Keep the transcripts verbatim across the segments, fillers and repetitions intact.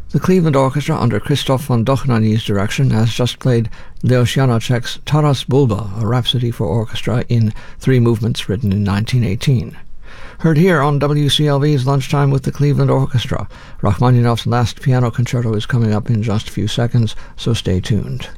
The Cleveland Orchestra, under Christoph von Dochnany's direction, has just played Leos Janáček's Taras Bulba, a rhapsody for orchestra in three movements written in nineteen eighteen. Heard here on W C L V's Lunchtime with the Cleveland Orchestra. Rachmaninoff's last piano concerto is coming up in just a few seconds, so stay tuned.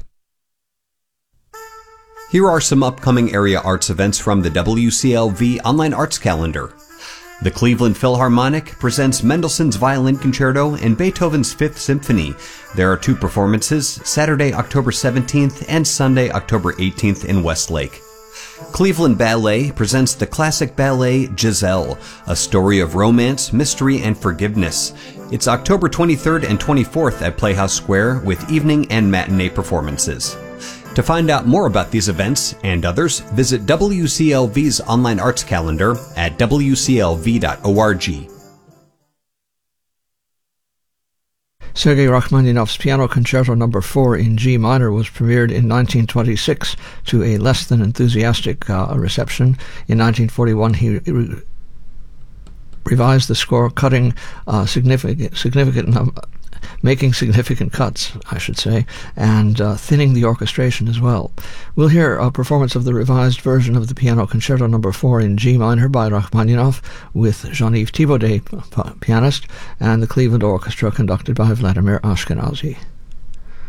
Here are some upcoming area arts events from the W C L V Online Arts Calendar. The Cleveland Philharmonic presents Mendelssohn's Violin Concerto and Beethoven's Fifth Symphony. There are two performances, Saturday, October seventeenth and Sunday, October eighteenth in Westlake. Cleveland Ballet presents the classic ballet Giselle, a story of romance, mystery, and forgiveness. It's October twenty-third and twenty-fourth at Playhouse Square with evening and matinee performances. To find out more about these events and others, visit W C L V's online arts calendar at w c l v dot org. Sergei Rachmaninoff's Piano Concerto Number four in G minor was premiered in nineteen twenty-six to a less than enthusiastic uh, reception. In nineteen forty-one, he re- revised the score, cutting uh, significant, significant um, making significant cuts, I should say, and uh, thinning the orchestration as well. We'll hear a performance of the revised version of the Piano Concerto Number four in G minor by Rachmaninoff with Jean-Yves Thibaudet, pianist, and the Cleveland Orchestra conducted by Vladimir Ashkenazy.